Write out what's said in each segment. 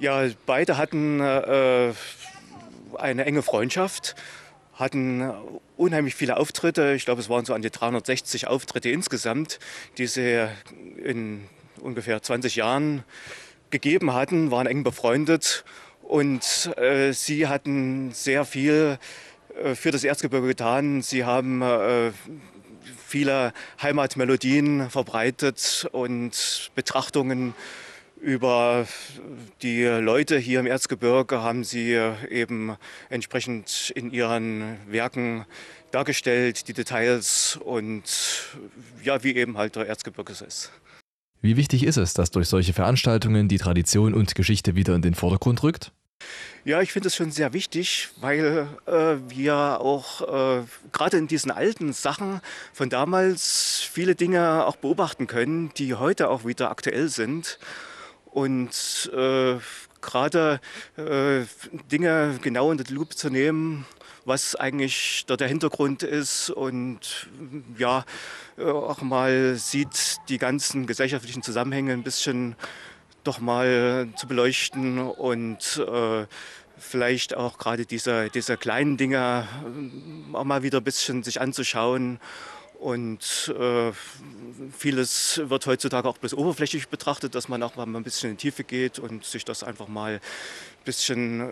Ja, beide hatten eine enge Freundschaft, hatten unheimlich viele Auftritte. Ich glaube, es waren so an die 360 Auftritte insgesamt, die sie in ungefähr 20 Jahren gegeben hatten, waren eng befreundet und sie hatten sehr viel für das Erzgebirge getan. Sie haben viele Heimatmelodien verbreitet und Betrachtungen über die Leute hier im Erzgebirge haben sie eben entsprechend in ihren Werken dargestellt, die Details und ja, wie eben halt der Erzgebirge ist. Wie wichtig ist es, dass durch solche Veranstaltungen die Tradition und Geschichte wieder in den Vordergrund rückt? Ja, ich finde es schon sehr wichtig, weil wir auch gerade in diesen alten Sachen von damals viele Dinge auch beobachten können, die heute auch wieder aktuell sind. Und gerade Dinge genau unter die Lupe zu nehmen, was eigentlich da der Hintergrund ist und ja, auch mal sieht, die ganzen gesellschaftlichen Zusammenhänge ein bisschen doch mal zu beleuchten und vielleicht auch gerade diese kleinen Dinge auch mal wieder ein bisschen sich anzuschauen. Und vieles wird heutzutage auch bloß oberflächlich betrachtet, dass man auch mal ein bisschen in die Tiefe geht und sich das einfach mal ein bisschen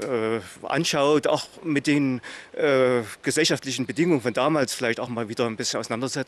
anschaut, auch mit den gesellschaftlichen Bedingungen von damals vielleicht auch mal wieder ein bisschen auseinandersetzt.